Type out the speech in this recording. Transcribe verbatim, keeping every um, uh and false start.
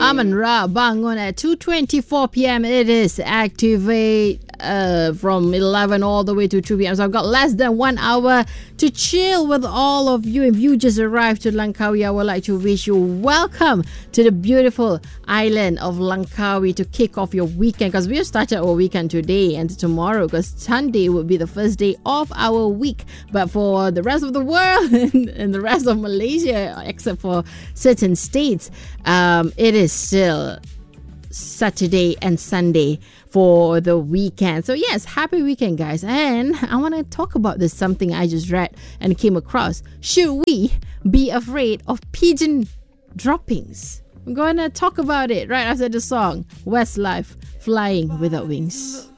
Aman Ra bangun at two twenty-four p.m. It is Activate uh, from eleven all the way to two p.m. So I've got less than one hour to chill with all of you. If you just arrived to Langkawi, I would like to wish you welcome to the beautiful island of Langkawi to kick off your weekend, because we have started our weekend today and tomorrow, because Sunday will be the first day of our week. But for the rest of the world and, and the rest of Malaysia, except for certain states, um, it is still Saturday and Sunday for the weekend. So yes, happy weekend, guys. And I want to talk about this, something I just read and came across. Should we be afraid of pigeon droppings? I'm going to talk about it right after the song Westlife, Flying Without Wings.